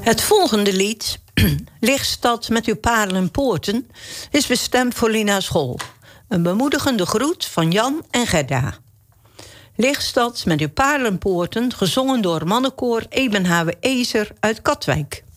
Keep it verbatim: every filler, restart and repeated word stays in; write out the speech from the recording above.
Het volgende lied, Lichtstad met uw parelen en poorten, is bestemd voor Lina School. Een bemoedigende groet van Jan en Gerda. Lichtstad met uw parelen en poorten, gezongen door mannenkoor Ebenhawe Ezer uit Katwijk.